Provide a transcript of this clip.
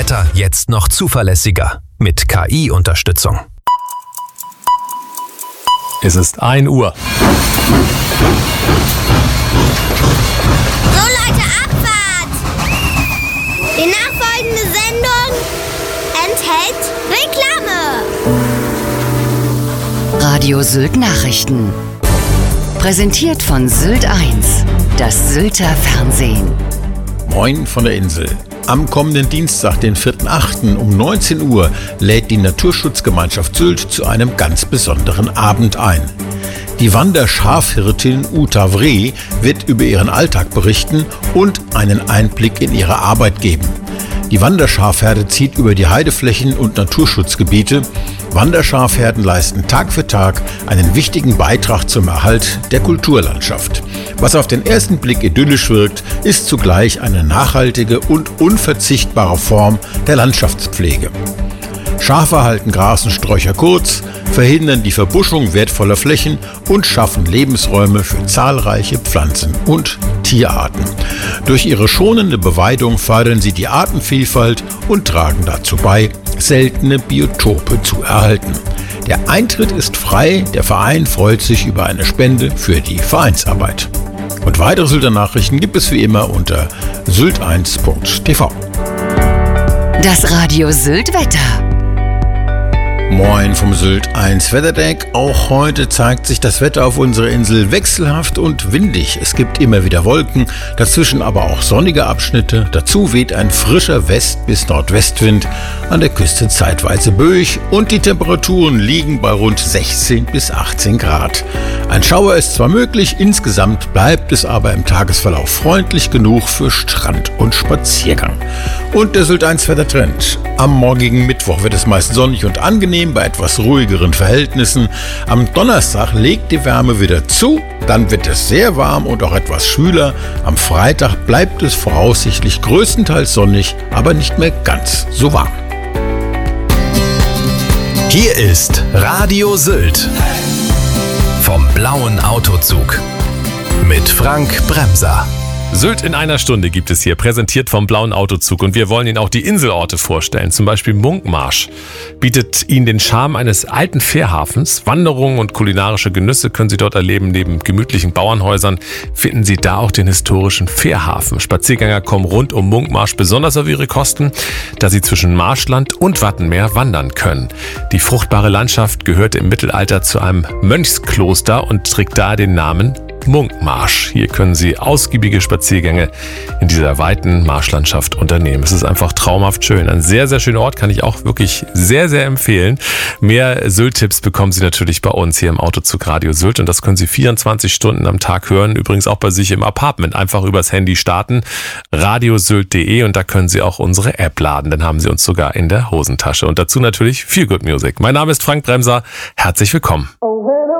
Wetter jetzt noch zuverlässiger mit KI-Unterstützung. Es ist 1 Uhr. So Leute, Abfahrt! Die nachfolgende Sendung enthält Reklame. Radio Sylt Nachrichten. Präsentiert von Sylt 1, das Sylter Fernsehen. Moin von der Insel. Am kommenden Dienstag, den 4.8. um 19 Uhr lädt die Naturschutzgemeinschaft Sylt zu einem ganz besonderen Abend ein. Die Wanderschafhirtin Uta Vree wird über ihren Alltag berichten und einen Einblick in ihre Arbeit geben. Die Wanderschafherde zieht über die Heideflächen und Naturschutzgebiete. Wanderschafherden leisten Tag für Tag einen wichtigen Beitrag zum Erhalt der Kulturlandschaft. Was auf den ersten Blick idyllisch wirkt, ist zugleich eine nachhaltige und unverzichtbare Form der Landschaftspflege. Schafe halten Gras und Sträucher kurz, verhindern die Verbuschung wertvoller Flächen und schaffen Lebensräume für zahlreiche Pflanzen- und Tierarten. Durch ihre schonende Beweidung fördern sie die Artenvielfalt und tragen dazu bei, seltene Biotope zu erhalten. Der Eintritt ist frei, der Verein freut sich über eine Spende für die Vereinsarbeit. Und weitere Sylter Nachrichten gibt es wie immer unter sylt1.tv. Das Radio Sylt Wetter. Moin vom Sylt 1 Wetterdeck. Auch heute zeigt sich das Wetter auf unserer Insel wechselhaft und windig. Es gibt immer wieder Wolken, dazwischen aber auch sonnige Abschnitte. Dazu weht ein frischer West- bis Nordwestwind, an der Küste zeitweise böig und die Temperaturen liegen bei rund 16 bis 18 Grad. Ein Schauer ist zwar möglich, insgesamt bleibt es aber im Tagesverlauf freundlich genug für Strand und Spaziergang. Und der Sylt 1 Wettertrend. Am morgigen Mittwoch wird es meist sonnig und angenehm bei etwas ruhigeren Verhältnissen. Am Donnerstag legt die Wärme wieder zu, dann wird es sehr warm und auch etwas schwüler. Am Freitag bleibt es voraussichtlich größtenteils sonnig, aber nicht mehr ganz so warm. Hier ist Radio Sylt vom blauen Autozug mit Frank Bremser. Sylt in einer Stunde gibt es hier, präsentiert vom blauen Autozug. Und wir wollen Ihnen auch die Inselorte vorstellen. Zum Beispiel Munkmarsch bietet Ihnen den Charme eines alten Fährhafens. Wanderungen und kulinarische Genüsse können Sie dort erleben. Neben gemütlichen Bauernhäusern finden Sie da auch den historischen Fährhafen. Spaziergänger kommen rund um Munkmarsch besonders auf ihre Kosten, da sie zwischen Marschland und Wattenmeer wandern können. Die fruchtbare Landschaft gehörte im Mittelalter zu einem Mönchskloster und trägt daher den Namen Munkmarsch. Hier können Sie ausgiebige Spaziergänge in dieser weiten Marschlandschaft unternehmen. Es ist einfach traumhaft schön. Ein sehr, sehr schöner Ort, kann ich auch wirklich sehr, sehr empfehlen. Mehr Sylt-Tipps bekommen Sie natürlich bei uns hier im Autozug Radio Sylt und das können Sie 24 Stunden am Tag hören. Übrigens auch bei sich im Apartment. Einfach übers Handy starten, radiosylt.de und da können Sie auch unsere App laden. Dann haben Sie uns sogar in der Hosentasche. Und dazu natürlich Feel Good Music. Mein Name ist Frank Bremser. Herzlich willkommen.